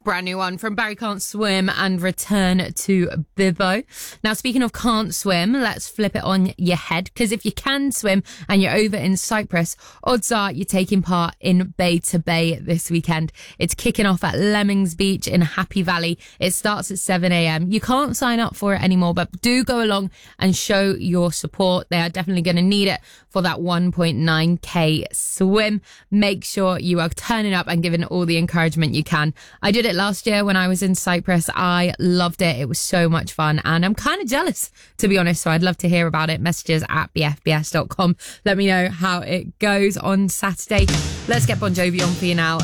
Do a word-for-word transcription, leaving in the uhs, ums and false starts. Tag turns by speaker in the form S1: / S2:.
S1: Brand new one from Barry Can't Swim and Return to Bibbo. Now, speaking of can't swim, let's flip it on your head, because if you can swim and you're over in Cyprus, odds are you're taking part in Bay to Bay this weekend. It's kicking off at Lemmings Beach in Happy Valley. It starts at seven a.m. You can't sign up for it anymore, but do go along and show your support. They are definitely going to need it for that one point nine k swim. Make sure you are turning up and giving all the encouragement you can. I did it last year when I was in Cyprus. I loved it. It was so much fun, and I'm kind of jealous, to be honest, so I'd love to hear about it. Messages at b f b s dot com. Let me know how it goes on Saturday. Let's get Bon Jovi on for you now.